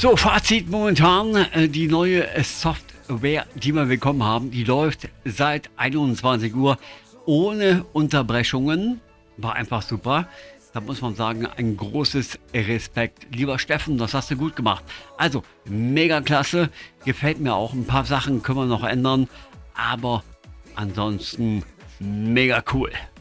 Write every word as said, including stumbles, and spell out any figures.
So, Fazit momentan, äh, die neue äh, Software, die wir bekommen haben, die läuft seit einundzwanzig Uhr ohne Unterbrechungen. War einfach super. Da muss man sagen, ein großes Respekt. Lieber Steffen, das hast du gut gemacht. Also, mega klasse. Gefällt mir auch. Ein paar Sachen können wir noch ändern. Aber ansonsten mega cool.